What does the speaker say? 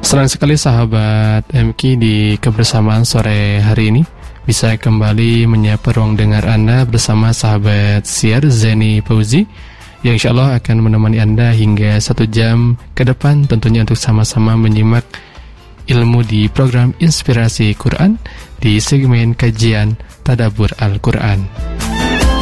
Senang sekali sahabat MK di kebersamaan sore hari ini bisa kembali menyapa ruang dengar Anda bersama sahabat siar Zeni Fauzi yang insya Allah akan menemani Anda hingga 1 jam ke depan, tentunya untuk sama-sama menyimak ilmu di program Inspirasi Quran di segmen kajian Tadabbur Al-Quran.